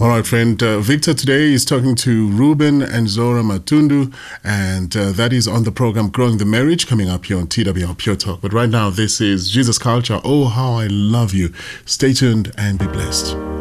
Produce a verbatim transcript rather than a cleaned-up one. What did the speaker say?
All right, friend. Uh, Victor today is talking to Ruben and Zora Matundu, and uh, that is on the program Growing the Marriage, coming up here on T W R Pure Talk. But right now, this is Jesus Culture. Oh, how I love you. Stay tuned and be blessed.